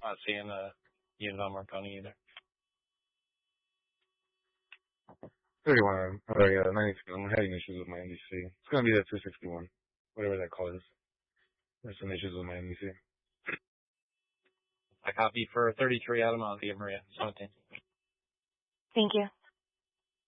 Not seeing a unit on Marconi either. 31. Oh, yeah, 92. I'm having issues with my NDC. It's going to be the 261. Whatever that call is. There's some issues with my NDC. I copy for 33 Adam. I'll give Maria 17. Thank you.